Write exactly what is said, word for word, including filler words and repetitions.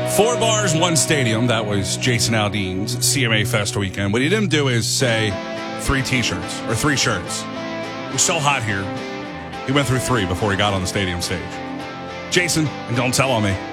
Four bars, one stadium. That was Jason Aldean's C M A Fest weekend. What he didn't do is say three T-shirts or three shirts. It was so hot here. He went through three before he got on the stadium stage. Jason, and don't tell on me.